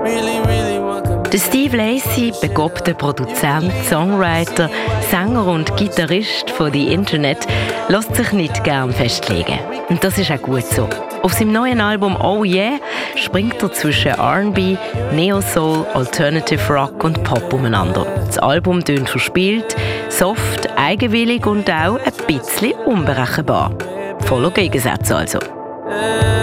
Der Steve Lacy, begabter Produzent, Songwriter, Sänger und Gitarrist von The Internet, lässt sich nicht gern festlegen. Und das ist auch gut so. Auf seinem neuen Album «Oh Yeah» springt er zwischen R&B, Neo-Soul, Alternative Rock und Pop umeinander. Das Album tönt verspielt, soft, eigenwillig und auch ein bisschen unberechenbar. Voller Gegensätze also.